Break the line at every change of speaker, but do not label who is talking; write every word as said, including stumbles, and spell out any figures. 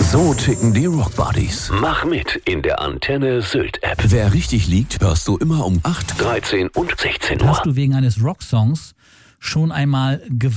So ticken die Rockbodies.
Mach mit in der Antenne Sylt App.
Wer richtig liegt, hörst du immer um acht,
dreizehn und sechzehn Uhr.
Hast du wegen eines Rocksongs schon einmal geweint?